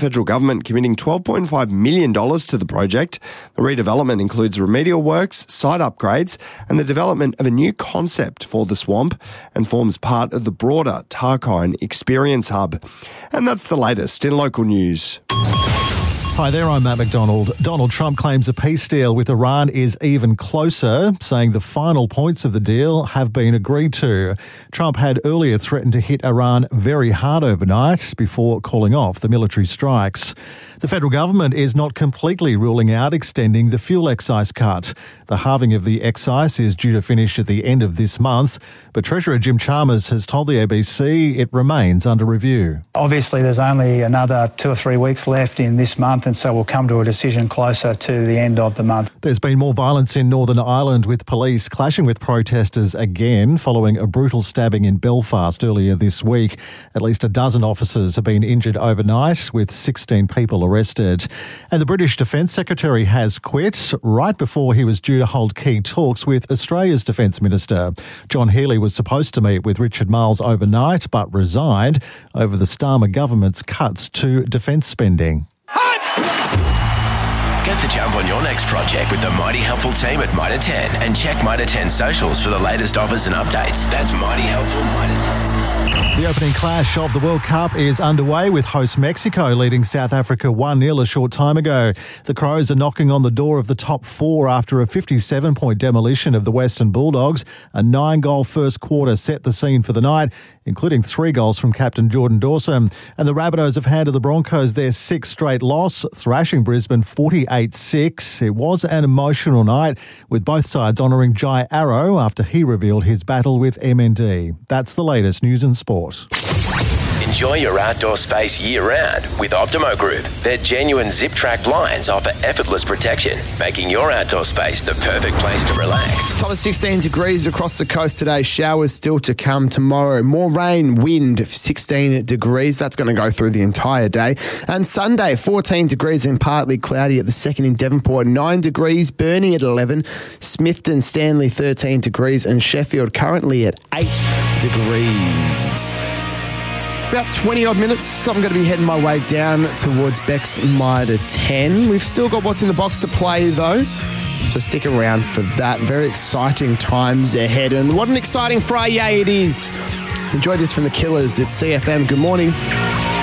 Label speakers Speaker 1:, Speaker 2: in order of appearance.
Speaker 1: federal government committing $12.5 million to the project. The redevelopment includes remedial works, site upgrades, and the development of a new concept for the swamp and forms part of the broader Tarkine Experience Hub. And that's the latest in local news.
Speaker 2: Hi there, I'm Matt McDonald. Donald Trump claims a peace deal with Iran is even closer, saying the final points of the deal have been agreed to. Trump had earlier threatened to hit Iran very hard overnight before calling off the military strikes. The federal government is not completely ruling out extending the fuel excise cut. The halving of the excise is due to finish at the end of this month, but Treasurer Jim Chalmers has told the ABC it remains under review.
Speaker 3: Obviously, there's only another 2 or 3 weeks left in this month, and so we'll come to a decision closer to the end of the month.
Speaker 2: There's been more violence in Northern Ireland, with police clashing with protesters again following a brutal stabbing in Belfast earlier this week. At least a dozen officers have been injured overnight, with 16 people arrested. And the British Defence Secretary has quit right before he was due to hold key talks with Australia's Defence Minister. John Healey was supposed to meet with Richard Marles overnight, but resigned over the Starmer government's cuts to defence spending.
Speaker 4: Get the jump on your next project with the Mighty Helpful team at Mitre 10 and check Mitre 10 socials for the latest offers and updates. That's Mighty Helpful Mitre 10.
Speaker 2: The opening clash of the World Cup is underway, with host Mexico leading South Africa 1-0 a short time ago. The Crows are knocking on the door of the top 4 after a 57-point demolition of the Western Bulldogs. A 9-goal first quarter set the scene for the night, including 3 goals from captain Jordan Dawson. And the Rabbitohs have handed the Broncos their 6th straight loss, thrashing Brisbane 48-6. It was an emotional night, with both sides honouring Jai Arrow after he revealed his battle with MND. That's the latest news and sport.
Speaker 4: Enjoy your outdoor space year-round with Optimo Group. Their genuine zip-track blinds offer effortless protection, making your outdoor space the perfect place to relax.
Speaker 5: Top of 16 degrees across the coast today. Showers still to come tomorrow. More rain, wind, 16 degrees. That's going to go through the entire day. And Sunday, 14 degrees and partly cloudy at the second in Devonport. 9 degrees. Burnie at 11. Smithton, Stanley, 13 degrees. And Sheffield currently at 8 degrees. About 20-odd minutes, I'm going to be heading my way down towards Beck's Mitre 10. We've still got what's in the box to play, though, so stick around for that. Very exciting times ahead, and what an exciting Friday it is. Enjoy this from the Killers at CFM. Good morning.